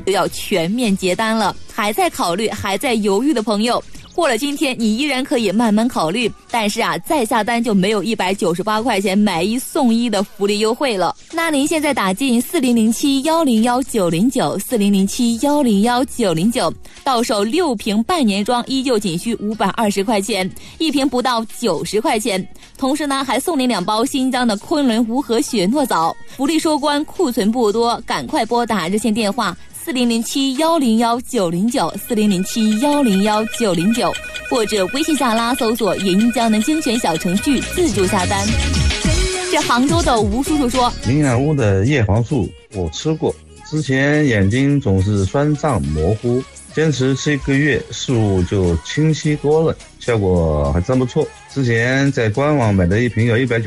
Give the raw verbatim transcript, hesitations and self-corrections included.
都要全面结单了。还在考虑还在犹豫的朋友，过了今天你依然可以慢慢考虑，但是啊再下单就没有一百九十八块钱买一送一的福利优惠了。那您现在打进四零零七幺零幺九零九 四零零七幺零幺九零九，到手六瓶半年装依旧仅需五百二十块钱，一瓶不到九十块钱。同时呢还送您两包新疆的昆仑无核雪诺藻。福利收官，库存不多，赶快拨打热线电话四零零七幺零幺九零九 四零零七幺零幺九零九，或者微信下拉搜索银江的精选小程序自助下单。这杭州的吴叔叔说， 灵养屋的叶黄素我吃过，之前眼睛总是酸胀模糊，坚持吃一个月视物就清晰多了，效果还真不错。之前在官网买的一瓶要一百九